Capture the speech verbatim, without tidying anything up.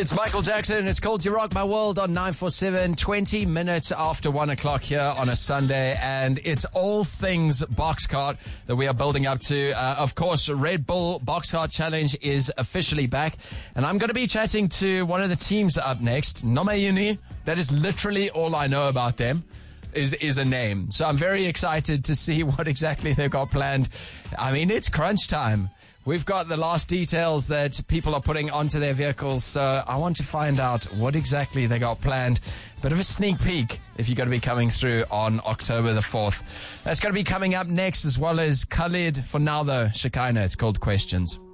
It's Michael Jackson. It's called You Rock My World on nine four seven, twenty minutes after one o'clock here on a Sunday. And it's all things Boxcart that we are building up to. Uh, of course, Red Bull Boxcart Challenge is officially back. And I'm going to be chatting to one of the teams up next, Nomayuni. That is literally all I know about them. Is is a name. So I'm very excited to see what exactly they've got planned. I mean, it's crunch time. We've got the last details that people are putting onto their vehicles, so I want to find out what exactly they got planned. Bit of a sneak peek if you're going to be coming through on October the fourth. That's going to be coming up next, as well as Khalid. For now, though, Shekinah, it's called Questions.